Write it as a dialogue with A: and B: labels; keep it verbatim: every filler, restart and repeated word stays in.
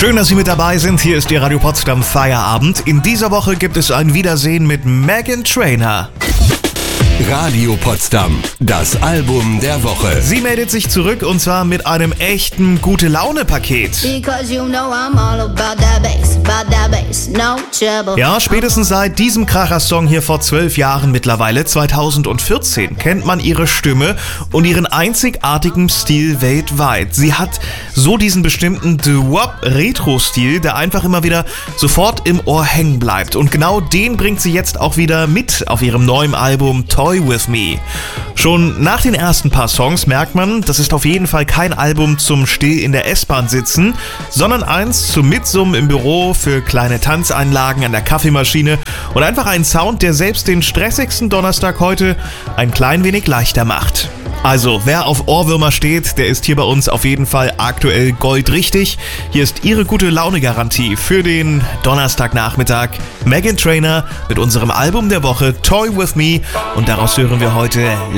A: Schön, dass Sie mit dabei sind. Hier ist Ihr Radio Potsdam Feierabend. In dieser Woche gibt es ein Wiedersehen mit Meghan Trainor.
B: Radio Potsdam, das Album der Woche.
A: Sie meldet sich zurück und zwar mit einem echten Gute-Laune-Paket. Ja, spätestens seit diesem Kracher-Song hier vor zwölf Jahren mittlerweile, zweitausendvierzehn, kennt man ihre Stimme und ihren einzigartigen Stil weltweit. Sie hat so diesen bestimmten Doo-Wop-Retro-Stil, der einfach immer wieder sofort im Ohr hängen bleibt. Und genau den bringt sie jetzt auch wieder mit auf ihrem neuen Album Toy With Me. Schon nach den ersten paar Songs merkt man, das ist auf jeden Fall kein Album zum still in der S-Bahn sitzen, sondern eins zum Mitsummen im Büro, für kleine Tanzeinlagen an der Kaffeemaschine und einfach ein Sound, der selbst den stressigsten Donnerstag heute ein klein wenig leichter macht. Also, wer auf Ohrwürmer steht, der ist hier bei uns auf jeden Fall aktuell goldrichtig. Hier ist Ihre Gute-Laune-Garantie für den Donnerstagnachmittag. Meghan Trainor mit unserem Album der Woche Toy With Me und daraus hören wir heute